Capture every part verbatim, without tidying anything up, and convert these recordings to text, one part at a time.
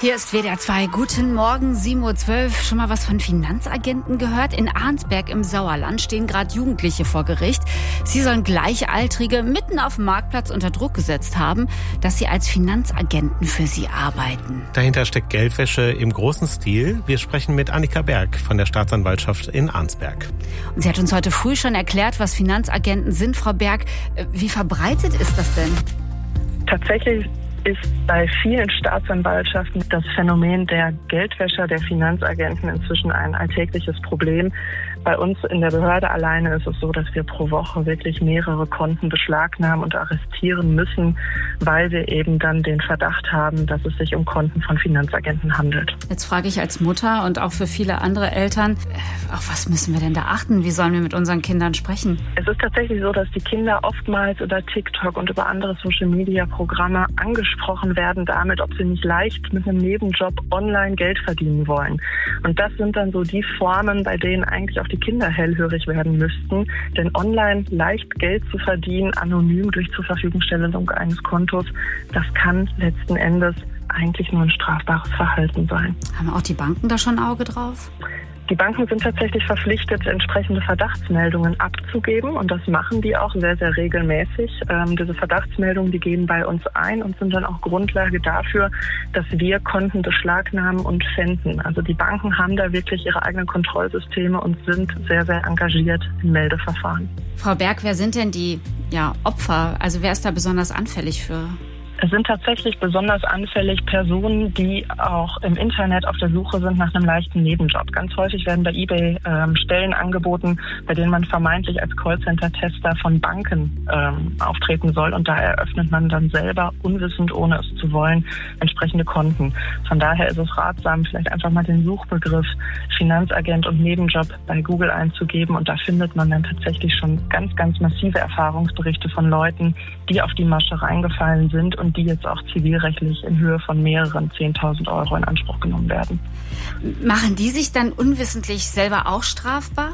Hier ist W D R zwei. Guten Morgen, sieben Uhr zwölf. Schon mal was von Finanzagenten gehört? In Arnsberg im Sauerland stehen gerade Jugendliche vor Gericht. Sie sollen Gleichaltrige mitten auf dem Marktplatz unter Druck gesetzt haben, dass sie als Finanzagenten für sie arbeiten. Dahinter steckt Geldwäsche im großen Stil. Wir sprechen mit Annika Berg von der Staatsanwaltschaft in Arnsberg. Und sie hat uns heute früh schon erklärt, was Finanzagenten sind. Frau Berg, wie verbreitet ist das denn? Tatsächlich ist bei vielen Staatsanwaltschaften das Phänomen der Geldwäscher, der Finanzagenten inzwischen ein alltägliches Problem. Bei uns in der Behörde alleine ist es so, dass wir pro Woche wirklich mehrere Konten beschlagnahmen und arrestieren müssen, weil wir eben dann den Verdacht haben, dass es sich um Konten von Finanzagenten handelt. Jetzt frage ich als Mutter und auch für viele andere Eltern, auf was müssen wir denn da achten? Wie sollen wir mit unseren Kindern sprechen? Es ist tatsächlich so, dass die Kinder oftmals über TikTok und über andere Social-Media-Programme angesprochen werden damit, ob sie nicht leicht mit einem Nebenjob online Geld verdienen wollen. Und das sind dann so die Formen, bei denen eigentlich auch die Kinder hellhörig werden müssten. Denn online leicht Geld zu verdienen, anonym durch Zurverfügungstellung eines Kontos, das kann letzten Endes eigentlich nur ein strafbares Verhalten sein. Haben auch die Banken da schon ein Auge drauf? Die Banken sind tatsächlich verpflichtet, entsprechende Verdachtsmeldungen abzugeben und das machen die auch sehr, sehr regelmäßig. Ähm, diese Verdachtsmeldungen, die gehen bei uns ein und sind dann auch Grundlage dafür, dass wir Konten beschlagnahmen und pfänden. Also die Banken haben da wirklich ihre eigenen Kontrollsysteme und sind sehr, sehr engagiert im Meldeverfahren. Frau Berg, wer sind denn die ja, Opfer? Also wer ist da besonders anfällig für? Es sind tatsächlich besonders anfällig Personen, die auch im Internet auf der Suche sind nach einem leichten Nebenjob. Ganz häufig werden bei eBay ähm, Stellen angeboten, bei denen man vermeintlich als Callcenter-Tester von Banken ähm, auftreten soll. Und da eröffnet man dann selber, unwissend, ohne es zu wollen, entsprechende Konten. Von daher ist es ratsam, vielleicht einfach mal den Suchbegriff Finanzagent und Nebenjob bei Google einzugeben. Und da findet man dann tatsächlich schon ganz, ganz massive Erfahrungsberichte von Leuten, die auf die Masche reingefallen sind und die jetzt auch zivilrechtlich in Höhe von mehreren zehntausend Euro in Anspruch genommen werden. Machen die sich dann unwissentlich selber auch strafbar?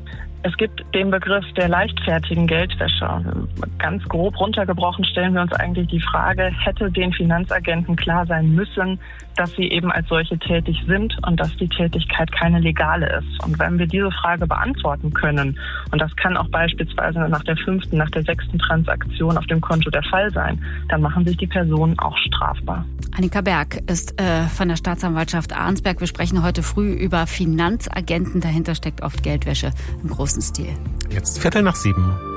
Es gibt den Begriff der leichtfertigen Geldwäsche. Ganz grob runtergebrochen stellen wir uns eigentlich die Frage, hätte den Finanzagenten klar sein müssen, dass sie eben als solche tätig sind und dass die Tätigkeit keine legale ist. Und wenn wir diese Frage beantworten können, und das kann auch beispielsweise nach der fünften, nach der sechsten Transaktion auf dem Konto der Fall sein, dann machen sich die Personen auch strafbar. Annika Berg ist äh, von der Staatsanwaltschaft Arnsberg. Wir sprechen heute früh über Finanzagenten. Dahinter steckt oft Geldwäsche im großen Stil. Jetzt Viertel nach sieben.